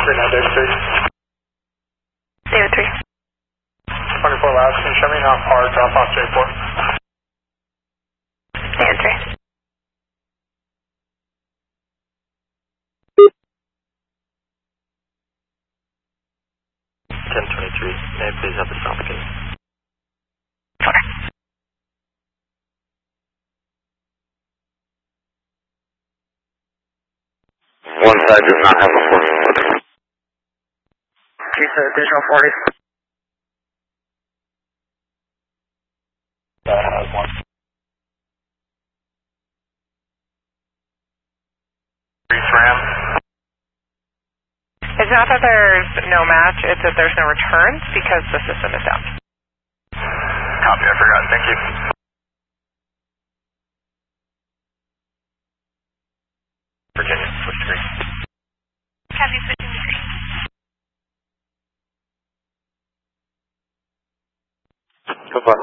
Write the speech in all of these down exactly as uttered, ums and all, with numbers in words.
three nine David three. David three. twenty-four last, can you show me how far drop off J four? David three. ten twenty-three, may I please have the stop again? Okay. One side does not have a force order. Okay, so additional forty. That has one. Three SRAM. It's not that there's no match, it's that there's no returns because the system is down. Copy, I forgot, thank you. Virginia, switch screen. Copy, switching screen. So far.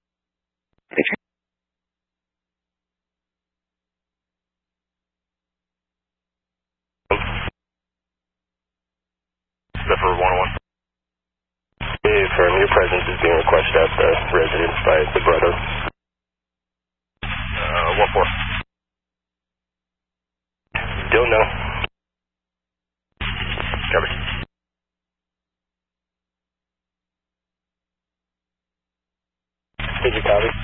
Zephyr one oh one. Hey, firm, your presence is being requested at the residence by the brother. Uh, one four. Don't know. Copy. Did you copy?